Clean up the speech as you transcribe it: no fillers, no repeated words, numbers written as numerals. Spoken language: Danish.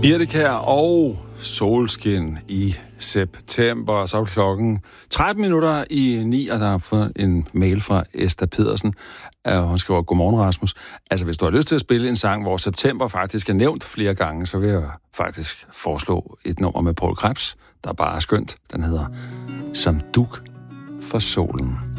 Birte Kjær og solskin i september, så er klokken 13 minutter i 9, og der har fået en mail fra Esther Pedersen. Hun skriver, godmorgen Rasmus. Altså, hvis du har lyst til at spille en sang, hvor september faktisk er nævnt flere gange, så vil jeg faktisk foreslå et nummer med Poul Krebs, der bare er skønt. Den hedder Som dug for solen.